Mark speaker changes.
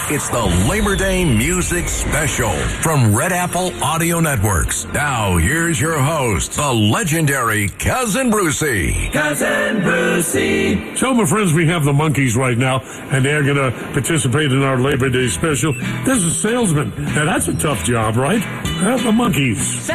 Speaker 1: It's the Labor Day Music Special from Red Apple Audio Networks. Now, here's your host, the legendary Cousin Brucey.
Speaker 2: Cousin Brucey.
Speaker 3: So, my friends, we have the Monkees right now, and they're going to participate in our Labor Day Special. There's a salesman. Now, that's a tough job, right? The Monkees.